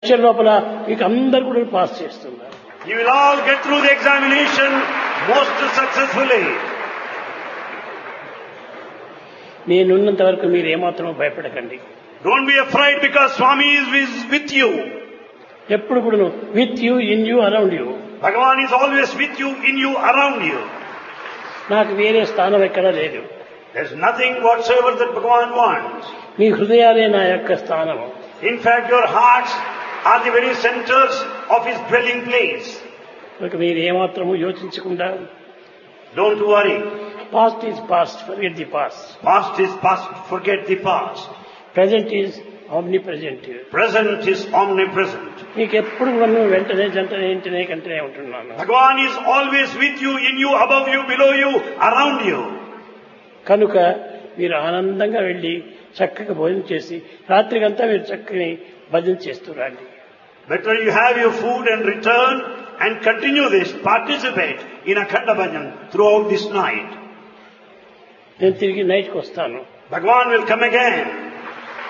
పరీక్ష లోపల మీకు అందరు కూడా పాస్ చేస్తున్నారు. You will all get through the examination most successfully. నేనున్నంత వరకు మీరు ఏమాత్రం భయపడకండి. Don't be afraid because Swami is with you. ఎప్పుడు కూడా with you, in you, around you. Bhagavan is always with you, in you, around you. నాకు వేరే స్థానం ఎక్కడా లేదు. There's nothing whatsoever that Bhagavan wants. మీ హృదయాలే నా యొక్క స్థానము. In fact, your hearts are the very centers of his dwelling place. కనుక మీరు ఏమాత్రము యోచించకుండా Don't worry. Past is past, forget the past. Past is past, forget the past. Present is omni present. Present is omnipresent. మీకు ఎప్పుడు మనం వెంటనే జంటనే ఇంటనే కంటనే ఉంటున్నాను. Bhagavan is always with you, in you, above you, below you, around you. కనుక మీరు ఆనందంగా వెళ్లి చక్కగా భోజనం చేసి రాత్రికంతా మీరు చక్కని భజన చేస్తూ రండి. Better you have your food and return and continue this, participate in Akhanda Bhajan throughout this night. నేను తిరిగి నైట్కి వస్తాను. Bhagavan will come again.